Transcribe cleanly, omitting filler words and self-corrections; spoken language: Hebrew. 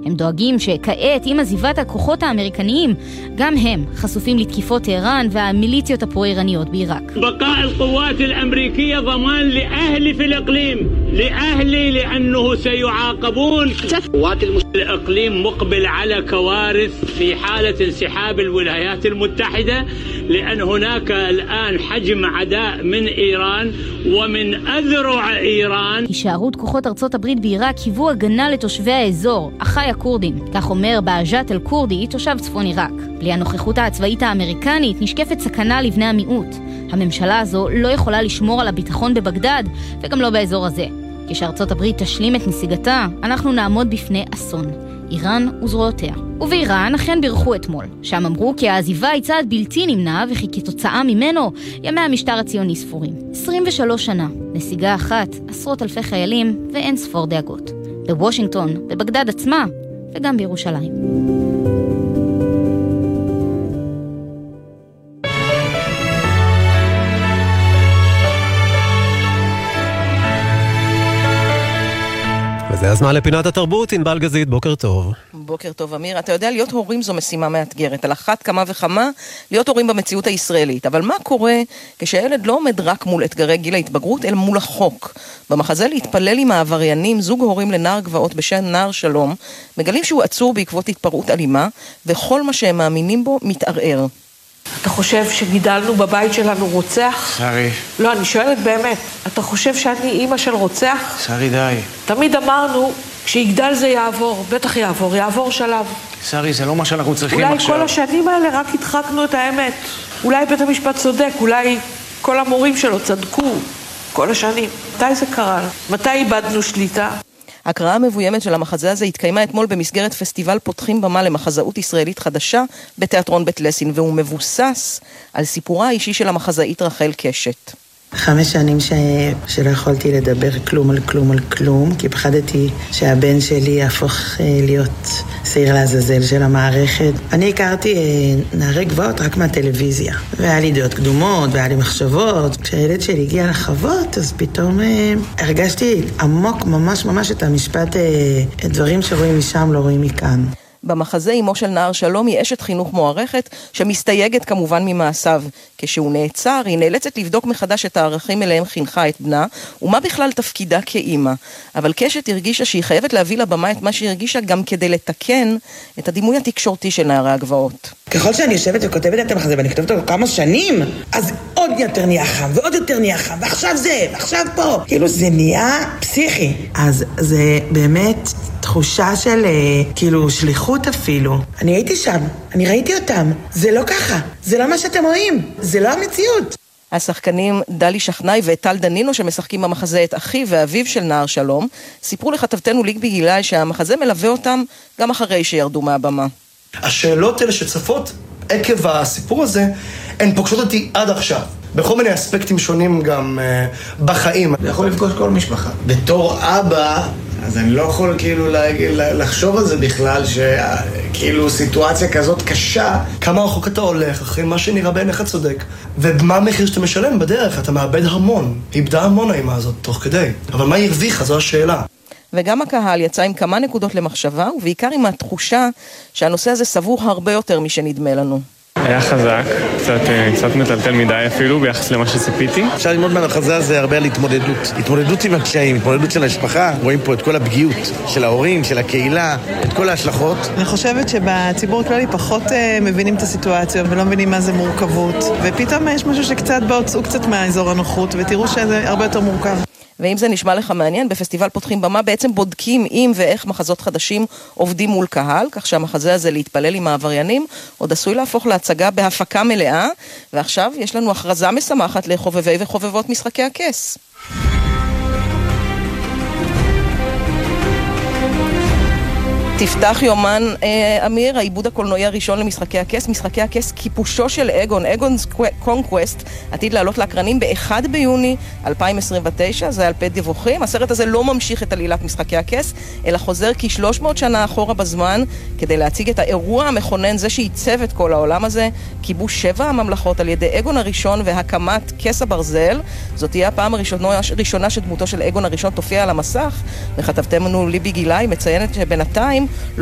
הם דואגים שכעת עם עזיבת הכוחות האמריקניים, גם הם חשופים לתקיפות טהרן והמיליציות הפרו-איראניות בעיראק. בקاء القوات الأمريكية ضمان لأهل في الإقليم لأهلي لأنه سيعاقبون. قوات الإقليم مقبل على كوارث في حالة انسحاب الولايات المتحدة لأن هناك الآن حجم عداء من إيران ومن أذرع إيران. הישארות כוחות ארצות הברית בעיראק היוו הגנה לתושבי האזור, אחי הכורדים. כך אומר באג'ת אל-כורדי, תושב צפון עיראק. בלי הנוכחות הצבאית האמריקנית נשקפת סכנה לבני המיעוט. הממשלה הזו לא יכולה לשמור על הביטחון בבגדד, וגם לא באזור הזה. כשארצות הברית תשלים את נסיגתה, אנחנו נעמוד בפני אסון. איראן וזרועותיה. ובאיראן אכן בירכו אתמול. שם אמרו כי העזיבה היא צעד בלתי נמנע, וכי כתוצאה ממנו ימי המשטר הציוני ספורים. 23 שנה, נסיגה אחת, עשרות אלפי חיילים ואין ספור דאגות. בוושינגטון, בבגדד עצמה וגם בירושלים. זה הזמן לפינת התרבות, ענבל גזית, בוקר טוב. בוקר טוב, אמיר. אתה יודע, להיות הורים זו משימה מאתגרת. על אחת כמה וכמה, להיות הורים במציאות הישראלית. אבל מה קורה כשהילד לא עומד רק מול אתגרי גיל ההתבגרות, אלא מול החוק? במחזה להתפלל עם העבריינים, זוג הורים לנער גבעות בשם נער שלום, מגלים שהוא עצור בעקבות התפרעות אלימה, וכל מה שהם מאמינים בו מתערער. אתה חושב שגידלנו בבית שלנו רוצח? שרי. לא, אני שואלת באמת. אתה חושב שאני אימא של רוצח? שרי, די. תמיד אמרנו, כשיגדל זה יעבור. בטח יעבור שלב. שרי, זה לא מה שאנחנו צריכים עכשיו. אולי כל השנים האלה רק הדחקנו את האמת. אולי בית המשפט צודק, אולי כל המורים שלו צדקו. כל השנים. מתי זה קרה? מתי איבדנו שליטה? הקראה המבוימת של המחזה הזה התקיימה אתמול במסגרת פסטיבל פותחים במה למחזאות ישראלית חדשה בתיאטרון בית לסין, והוא מבוסס על סיפורה האישי של המחזאית רחל קשת. 5 שנים שלא יכולתי לדבר כלום על כלום, כי פחדתי שהבן שלי יהפוך להיות שעיר לעזאזל של המערכת. אני הכרתי נערי גבעות רק מהטלוויזיה, והיה לי דעות קדומות, והיה לי מחשבות. כשהילד שלי הגיע לחוות, אז פתאום הרגשתי עמוק ממש את המשפט, דברים שרואים משם לא רואים מכאן. במחזה אמו של נער שלום היא אשת חינוך מוערכת שמסתייגת כמובן ממעשיו. כשהוא נעצר, היא נאלצת לבדוק מחדש את הערכים אליהם חינכה את בנה, ומה בכלל תפקידה כאימא. אבל קשת הרגישה שהיא חייבת להביא לבמה את מה שהיא הרגישה גם כדי לתקן את הדימוי התקשורתי של נערי הגבעות. ככל שאני יושבת וכותבת את המחזה ואני כותבת אותו כמה שנים, אז עוד יותר נהיה חם ועוד יותר נהיה חם, ועכשיו זה, ועכשיו פה. כאילו זה נהיה פסיכי. אז זה באמת תחושה של כאילו שליחות אפילו. אני הייתי שם, אני ראיתי אותם. זה לא ככה, זה לא מה שאתם רואים, זה לא המציאות. השחקנים דלי שכנאי וטל דנינו שמשחקים במחזה את אחיו ואביו של נער שלום, סיפרו לכתבתנו ליגבי גילאי שהמחזה מלווה אותם גם אחרי שירדו מהבמה. השאלות האלה שצפות עקב הסיפור הזה, הן פוגשות אותי עד עכשיו. בכל מיני אספקטים שונים גם בחיים. זה יכול לפגוש כל משפחה. בתור אבא, אז אני לא יכול כאילו לחשוב על זה בכלל, שכאילו סיטואציה כזאת קשה. כמה רחוק אתה הולך אחרי מה שנראה בעיניך צודק, ומה המחיר שאתה משלם בדרך? אתה מאבד המון. איבדה המון האימא הזאת תוך כדי. אבל מה הרוויחה? זו השאלה. וגם הקהל יצא עם כמה נקודות למחשבה, ובעיקר עם התחושה שהנושא הזה סבוך הרבה יותר משנדמה לנו. היה חזק, קצת מטלטל מדי אפילו ביחס למה שציפיתי. אפשר ללמוד מהמחזה הזה הרבה על התמודדות עם הקשיים, התמודדות של המשפחה. רואים פה את כל הפגיעות של ההורים, של הקהילה, את כל ההשלכות. אני חושבת שבציבור הכללי פחות מבינים את הסיטואציה ולא מבינים מה זה מורכבות, ופתאום יש משהו שקצת בהוצאו קצת מהאזור הנוחות, ותראו שזה הרבה יותר מורכב. ואם זה נשמע לך מעניין, בפסטיבל פותחים במה בעצם בודקים אם ואיך מחזות חדשים עובדים מול קהל, כך שהמחזה הזה להתפלל עם העבריינים עוד עשוי להפוך להצגה בהפקה מלאה. ועכשיו יש לנו הכרזה משמחת לחובבי וחובבות משחקי הכס. תפתח יומן, אמיר, העיבוד הקולנועי הראשון למשחקי הכס, משחקי הכס כיפושו של אגונ's Conquest, עתיד לעלות לאקרנים ב-1 ביוני 2029, זה על פי דיווחים. הסרט הזה לא ממשיך את עלילת משחקי הכס, אלא חוזר כ-300 שנה אחורה בזמן, כדי להציג את האירוע המכונן, זה שייצב את כל העולם הזה, כיבוש 7 הממלכות על ידי אגון הראשון והקמת כס הברזל. זאת תהיה הפעם הראשונה שדמותו של אגון הראשון תופיע על המסך, וכתבתנו ליבי גילאי מציינת שבינתיים